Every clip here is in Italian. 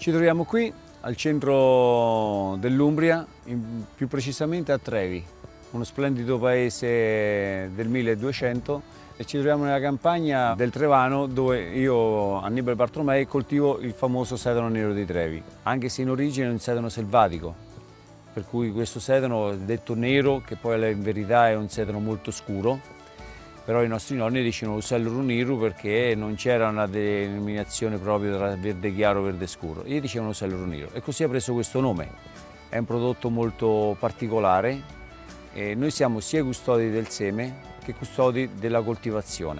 Ci troviamo qui al centro dell'Umbria, più precisamente a Trevi, uno splendido paese del 1200, e ci troviamo nella campagna del Trevano dove io, Annibale Bartolomei, coltivo il famoso sedano nero di Trevi, anche se in origine è un sedano selvatico, per cui questo sedano detto nero, che poi in verità è un sedano molto scuro, però i nostri nonni dicevano Ussellero Nero perché non c'era una denominazione proprio tra verde chiaro e verde scuro, gli dicevano Ussellero Nero e così ha preso questo nome. È un prodotto molto particolare e noi siamo sia custodi del seme che custodi della coltivazione.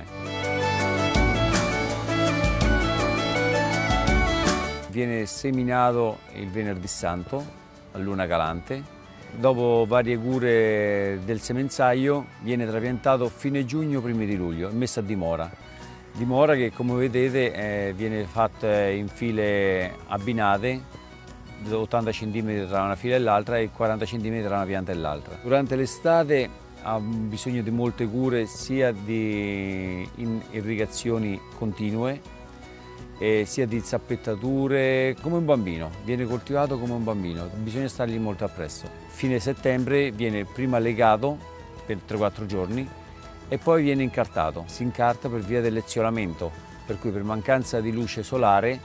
Viene seminato il venerdì santo a luna calante. Dopo varie cure del semenzaio viene trapiantato fine giugno, primi di luglio e messo a dimora. Dimora che, come vedete, viene fatta in file abbinate, 80 cm tra una fila e l'altra e 40 cm tra una pianta e l'altra. Durante l'estate ha bisogno di molte cure, sia di irrigazioni continue, sia di zappettature, come un bambino, viene coltivato come un bambino, bisogna stargli molto appresso. Fine settembre viene prima legato per 3-4 giorni e poi viene incartato. Si incarta per via dell'eziolamento, per cui per mancanza di luce solare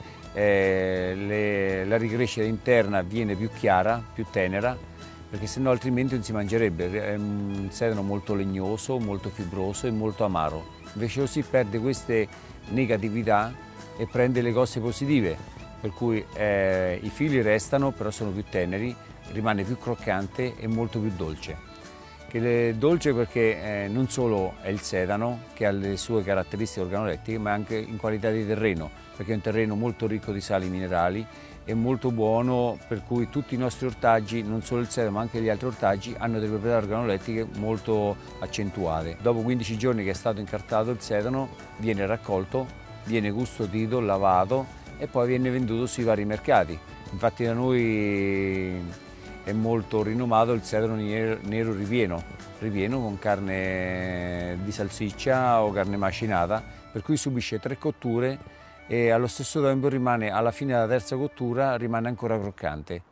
la ricrescita interna viene più chiara, più tenera, perché sennò altrimenti non si mangerebbe. È un sedano molto legnoso, molto fibroso e molto amaro. Invece così perde queste negatività e prende le cose positive, per cui i fili restano, però sono più teneri, rimane più croccante e molto più dolce. Che è dolce perché non solo è il sedano che ha le sue caratteristiche organolettiche, ma anche in qualità di terreno, perché è un terreno molto ricco di sali minerali e molto buono, per cui tutti i nostri ortaggi, non solo il sedano ma anche gli altri ortaggi, hanno delle proprietà organolettiche molto accentuate. Dopo 15 giorni che è stato incartato il sedano viene raccolto, viene custodito, lavato e poi viene venduto sui vari mercati. Infatti da noi è molto rinomato il sedano nero ripieno con carne di salsiccia o carne macinata, per cui subisce 3 cotture e allo stesso tempo rimane, alla fine della terza cottura, rimane ancora croccante.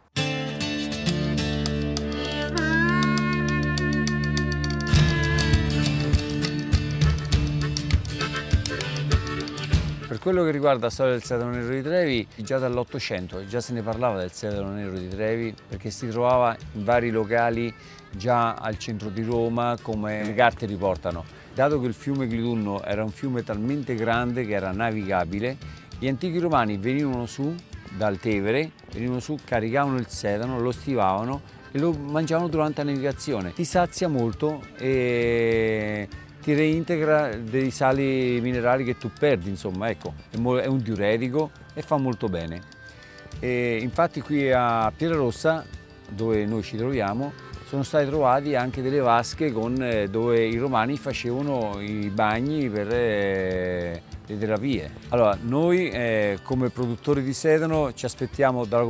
Per quello che riguarda la storia del sedano nero di Trevi, già dall'Ottocento già se ne parlava del sedano nero di Trevi, perché si trovava in vari locali già al centro di Roma, come le carte riportano. Dato che il fiume Clitunno era un fiume talmente grande che era navigabile, gli antichi romani venivano su dal Tevere, caricavano il sedano, lo stivavano e lo mangiavano durante la navigazione. Ti sazia molto e ti reintegra dei sali minerali che tu perdi, insomma, ecco, è un diuretico e fa molto bene. E infatti qui a Pietrarossa, dove noi ci troviamo, sono state trovate anche delle vasche dove i romani facevano i bagni per le terapie. Allora, noi come produttori di sedano ci aspettiamo dalla